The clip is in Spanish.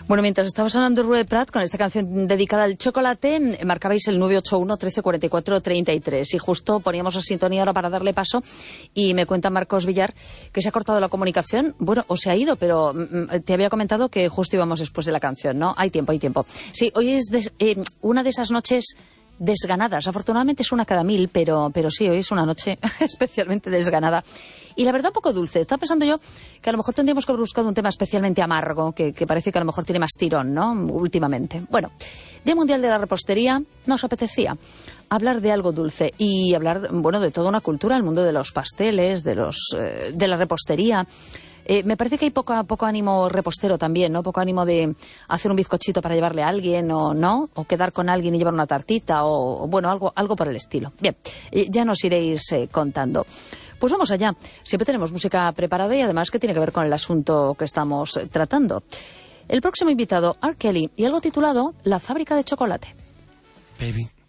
Bueno, mientras estaba sonando Rue Prat con esta canción dedicada al chocolate, marcabais el 981 13 44 33 y justo poníamos la sintonía ahora para darle paso y me cuenta Marcos Villar que se ha cortado la comunicación, bueno, o se ha ido, pero te había comentado que justo íbamos después de la canción, ¿no? Hay tiempo. Sí, hoy es una de esas noches desganadas. Afortunadamente es una cada 1000, pero sí, hoy es una noche especialmente desganada. Y la verdad, un poco dulce. Estaba pensando yo que a lo mejor tendríamos que haber buscado un tema especialmente amargo, que parece que a lo mejor tiene más tirón, ¿no? Últimamente. Bueno, Día Mundial de la Repostería, nos apetecía hablar de algo dulce y hablar, bueno, de toda una cultura, el mundo de los pasteles, de la repostería. Me parece que hay poco ánimo repostero también, ¿no? Poco ánimo de hacer un bizcochito para llevarle a alguien o no, o quedar con alguien y llevar una tartita o bueno, algo por el estilo. Bien, ya nos iréis contando. Pues vamos allá. Siempre tenemos música preparada y además que tiene que ver con el asunto que estamos tratando. El próximo invitado, R. Kelly, y algo titulado La fábrica de chocolate. Baby,